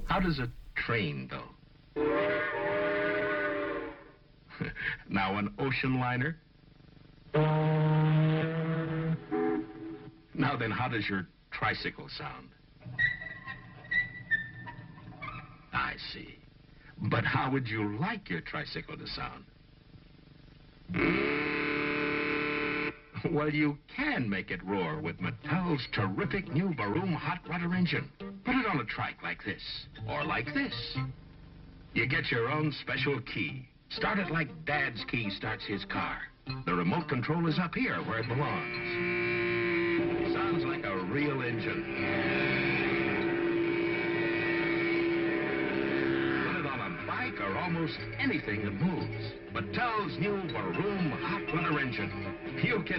How does a train go? Now an ocean liner? Now then, how does your tricycle sound? I see. But how would you like your tricycle to sound? Well, you can make it roar with Mattel's terrific new Varoom hot rudder engine. Put it on a trike like this, or like this. You get your own special key. Start it like Dad's key starts his car. The remote control is up here where it belongs. Sounds like a real engine. Put it on a bike or almost anything that moves. Mattel's new Varoom hot rudder engine. You can